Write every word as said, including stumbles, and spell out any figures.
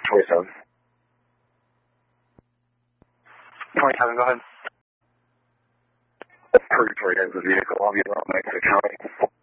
twenty-seven. twenty-seven, go ahead. Purgatory has the vehicle. I'll be around Mexico County.